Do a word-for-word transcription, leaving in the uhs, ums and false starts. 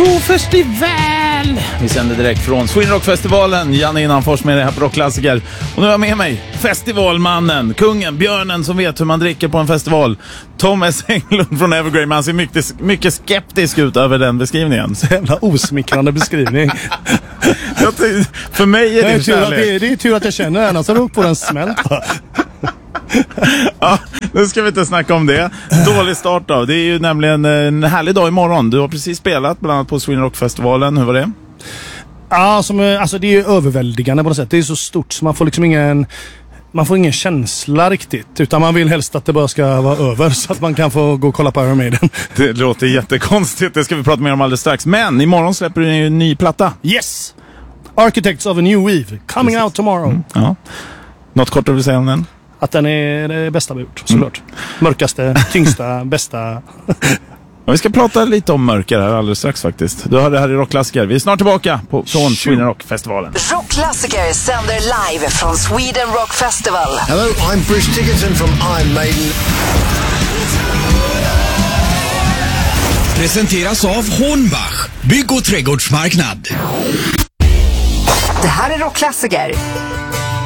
God festival! Vi sänder direkt från Sweden Rock-festivalen. Janne Innanfors med det här på Rockklassiker. Och nu har jag med mig festivalmannen, kungen, björnen som vet hur man dricker på en festival. Tom S. Englund från Evergrey. Man ser mycket, mycket skeptisk ut över den beskrivningen. Så jävla osmickrande beskrivning. Jag ty- för mig är det, det, är det, det är tur att jag känner den, alltså upp på den smält. Ja, nu ska vi inte snacka om det. Dålig start då. Det är ju nämligen en härlig dag imorgon. Du har precis spelat bland annat på Sweden Rock-festivalen. Hur var det? Ja, som, alltså det är ju överväldigande på något sätt. Det är så stort så man får liksom ingen... Man får ingen känsla riktigt. Utan man vill helst att det bara ska vara över så att man kan få gå och kolla på Iron Maiden. Det låter jättekonstigt. Det ska vi prata mer om alldeles strax. Men imorgon släpper du en ny platta. Yes! Architects of a New Eve. Coming Precis. Out tomorrow. Mm, ja. Något kort du vill säga om den? Att den är det bästa vi gjort, såklart. Mm. Mörkaste, tyngsta, bästa. Ja, vi ska prata lite om mörker här alldeles strax faktiskt. Du har det här i Rockklassiker. Vi är snart tillbaka på, från Sweden Rock-festivalen. Rockklassiker sänder live från Sweden Rock Festival. Hello, I'm Bruce Dickinson from Iron Maiden. Presenteras av Hornbach, bygg- och trädgårdsmarknad. Det här är Rockklassiker